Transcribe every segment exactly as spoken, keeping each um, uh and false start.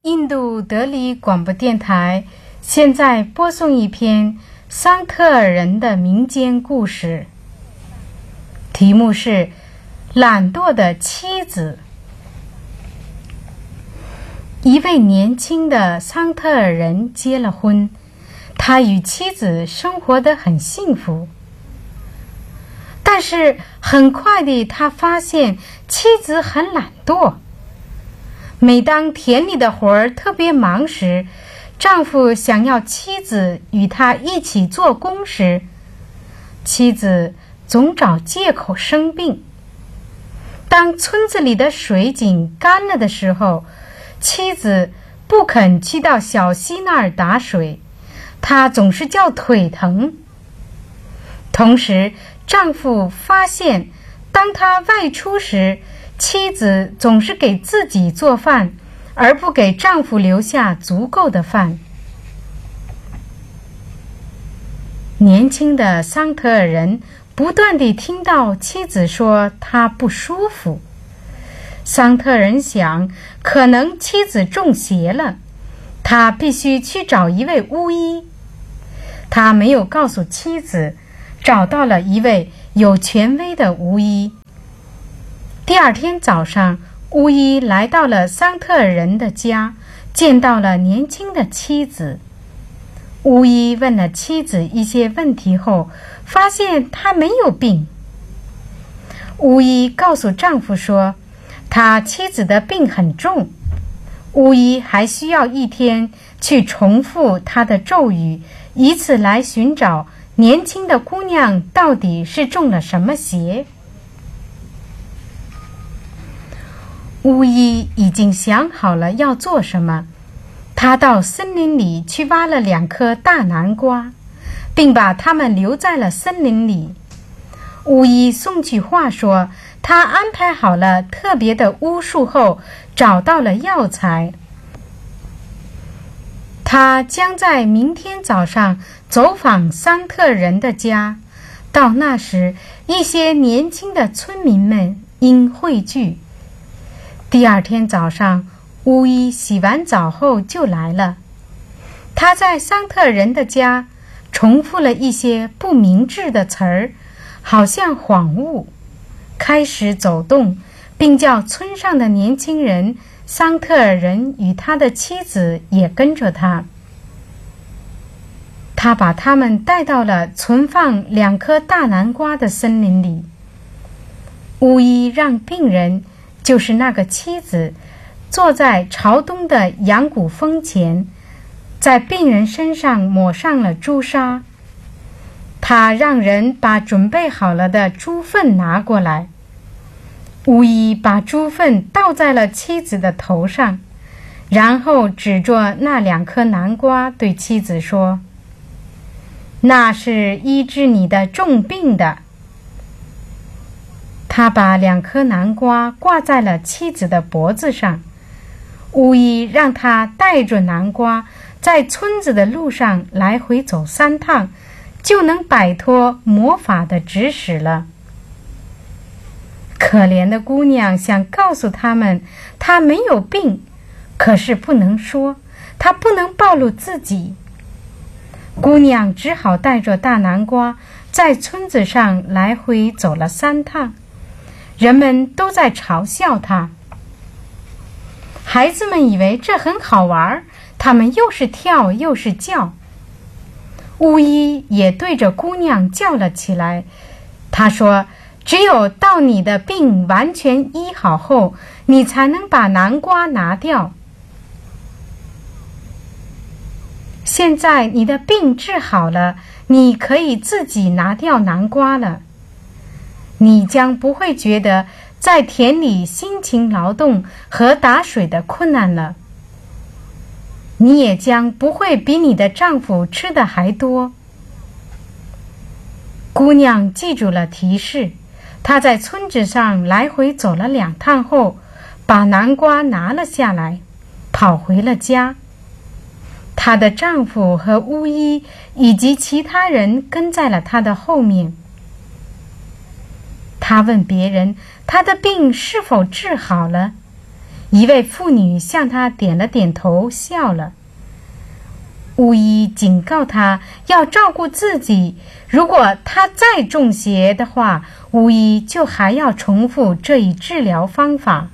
印度德里广播电台现在播送一篇桑特尔人的民间故事，题目是懒惰的妻子。一位年轻的桑特尔人结了婚，他与妻子生活得很幸福。但是很快地他发现妻子很懒惰。每当田里的活儿特别忙时，丈夫想要妻子与他一起做工时，妻子总找借口生病。当村子里的水井干了的时候，妻子不肯去到小溪那儿打水，她总是叫腿疼。同时，丈夫发现当他外出时，妻子总是给自己做饭，而不给丈夫留下足够的饭。年轻的桑特尔人不断地听到妻子说她不舒服。桑特尔人想，可能妻子中邪了，他必须去找一位巫医。他没有告诉妻子，找到了一位有权威的巫医。第二天早上，巫医来到了桑特尔人的家，见到了年轻的妻子。巫医问了妻子一些问题后，发现她没有病。巫医告诉丈夫说，他妻子的病很重，巫医还需要一天去重复他的咒语，以此来寻找年轻的姑娘到底是中了什么邪。巫医已经想好了要做什么，他到森林里去挖了两颗大南瓜，并把它们留在了森林里。巫医送去话说，他安排好了特别的巫术后，找到了药材。他将在明天早上走访桑特人的家，到那时，一些年轻的村民们应汇聚。第二天早上，巫医洗完澡后就来了。他在桑特人的家重复了一些不明智的词儿，好像恍悟，开始走动，并叫村上的年轻人桑特尔人与他的妻子也跟着他。他把他们带到了存放两颗大南瓜的森林里。巫医让病人，就是那个妻子，坐在朝东的羊骨峰前，在病人身上抹上了朱砂。他让人把准备好了的猪粪拿过来。巫医把猪粪倒在了妻子的头上，然后指着那两颗南瓜对妻子说，那是医治你的重病的。他把两颗南瓜挂在了妻子的脖子上。巫医让他带着南瓜在村子的路上来回走三趟，就能摆脱魔法的指使了。可怜的姑娘想告诉他们她没有病，可是不能说，她不能暴露自己。姑娘只好带着大南瓜在村子上来回走了三趟，人们都在嘲笑她。孩子们以为这很好玩，他们又是跳又是叫。巫医也对着姑娘叫了起来，他说，只有到你的病完全医好后，你才能把南瓜拿掉。现在你的病治好了，你可以自己拿掉南瓜了。你将不会觉得在田里辛勤劳动和打水的困难了。你也将不会比你的丈夫吃的还多。姑娘记住了提示，她在村子上来回走了两趟后，把南瓜拿了下来，跑回了家。她的丈夫和巫医以及其他人跟在了她的后面。她问别人她的病是否治好了， 一位妇女向他点了点头，笑了。巫医警告他要照顾自己，如果他再中邪的话，巫医就还要重复这一治疗方法。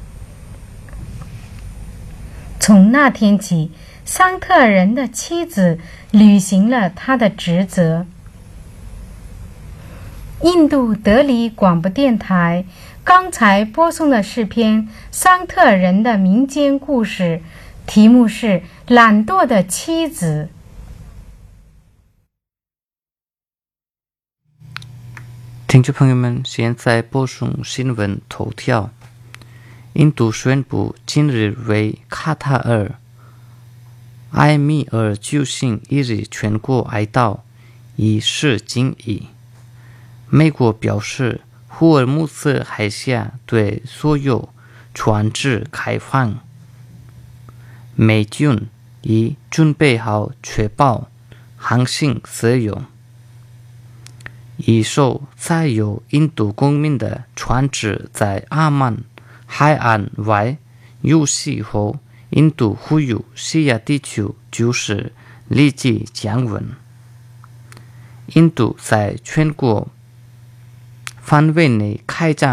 从那天起，桑特尔人的妻子履行了他的职责。印度德里广播电台刚才播送的是篇桑特尔人的民间故事，题目是《懒惰的妻子》。 听众朋友们，现在播送新闻头条。印度宣布今日为卡塔尔埃米尔举行一日全国哀悼以示敬意。美国表示，霍尔木兹海峡对所有船只开放。美军已准备好确保航行自由。一艘载有印度公民的船只在阿曼海岸外遇袭后，印度呼吁西亚地区就是立即降温。印度在全国范围内开展